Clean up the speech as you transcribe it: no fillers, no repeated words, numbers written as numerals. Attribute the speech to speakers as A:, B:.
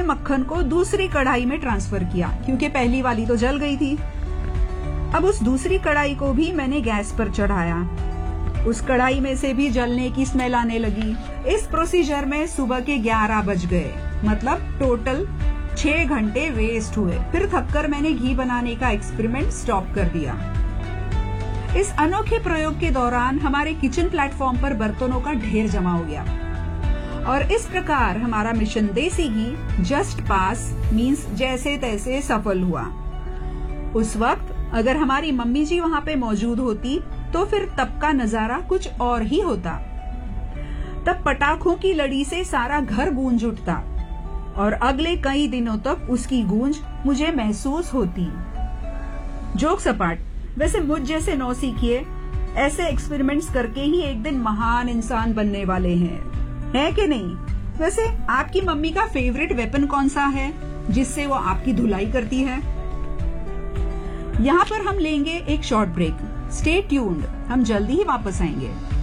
A: मक्खन को दूसरी कढ़ाई में ट्रांसफर किया क्योंकि पहली वाली तो जल गई थी। अब उस दूसरी कढ़ाई को भी मैंने गैस पर चढ़ाया। उस कढ़ाई में से भी जलने की स्मेल आने लगी। इस प्रोसीजर में सुबह के 11 बज गए, मतलब टोटल 6 घंटे वेस्ट हुए। फिर थककर मैंने घी बनाने का एक्सपेरिमेंट स्टॉप कर दिया। इस अनोखे प्रयोग के दौरान हमारे किचन प्लेटफॉर्म पर बर्तनों का ढेर जमा हो गया और इस प्रकार हमारा मिशन देसी घी जस्ट पास मींस जैसे तैसे सफल हुआ। उस वक्त अगर हमारी मम्मी जी वहां पे मौजूद होती तो फिर तब का नजारा कुछ और ही होता। तब पटाखों की लड़ी से सारा घर गूंज उठता और अगले कई दिनों तक उसकी गूंज मुझे महसूस होती। जोक सपाट, वैसे मुझ जैसे नौसिखिए ऐसे एक्सपेरिमेंट्स करके ही एक दिन महान इंसान बनने वाले हैं, है कि नहीं? वैसे आपकी मम्मी का फेवरेट वेपन कौन सा है जिससे वो आपकी धुलाई करती है? यहाँ पर हम लेंगे एक शॉर्ट ब्रेक। स्टे ट्यून्ड, हम जल्दी ही वापस आएंगे।